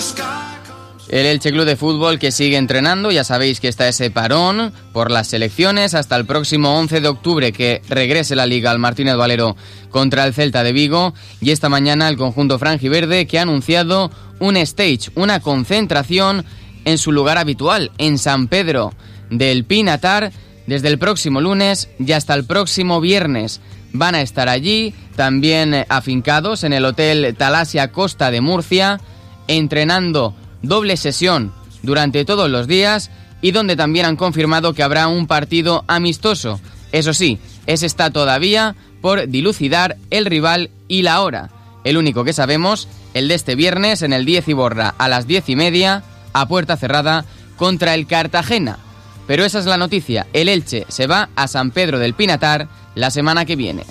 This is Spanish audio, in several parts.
El Elche Club de Fútbol que sigue entrenando, ya sabéis que está ese parón por las selecciones hasta el próximo 11 de octubre que regrese la Liga al Martínez Valero contra el Celta de Vigo, y esta mañana el conjunto franjiverde que ha anunciado un stage, una concentración en su lugar habitual, en San Pedro del Pinatar, desde el próximo lunes y hasta el próximo viernes. Van a estar allí, también afincados en el Hotel Talasia Costa de Murcia, entrenando doble sesión durante todos los días, y donde también han confirmado que habrá un partido amistoso. Eso sí, ese está todavía por dilucidar el rival y la hora. El único que sabemos, el de este viernes en el 10 Iborra a las 10:30, a puerta cerrada, contra el Cartagena. Pero esa es la noticia, el Elche se va a San Pedro del Pinatar la semana que viene.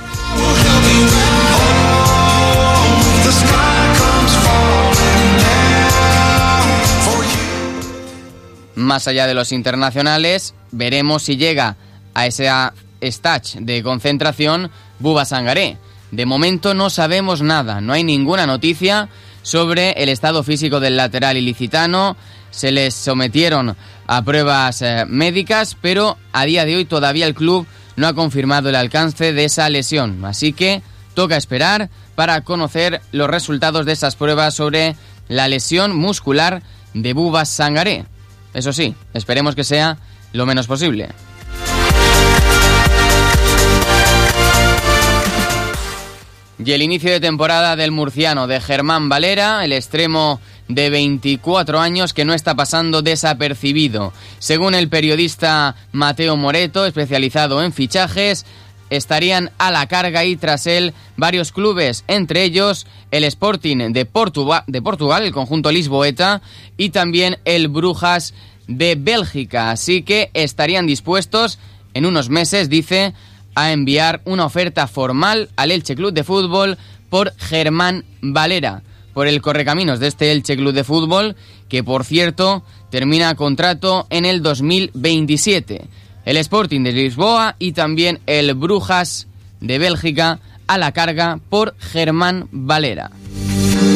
Más allá de los internacionales, veremos si llega a esa stage de concentración Buba Sangaré. De momento no sabemos nada, no hay ninguna noticia sobre el estado físico del lateral ilicitano. Se les sometieron a pruebas médicas, pero a día de hoy todavía el club no ha confirmado el alcance de esa lesión. Así que toca esperar para conocer los resultados de esas pruebas sobre la lesión muscular de Buba Sangaré. Eso sí, esperemos que sea lo menos posible. Y el inicio de temporada del murciano, de Germán Valera, el extremo de 24 años que no está pasando desapercibido. Según el periodista Mateo Moreto, especializado en fichajes, estarían a la carga y tras él varios clubes, entre ellos el Sporting de Portugal, el conjunto lisboeta, y también el Brujas de Bélgica. Así que estarían dispuestos en unos meses, dice, a enviar una oferta formal al Elche Club de Fútbol por Germán Valera, por el correcaminos de este Elche Club de Fútbol, que por cierto termina contrato en el 2027. El Sporting de Lisboa y también el Brujas de Bélgica a la carga por Germán Valera.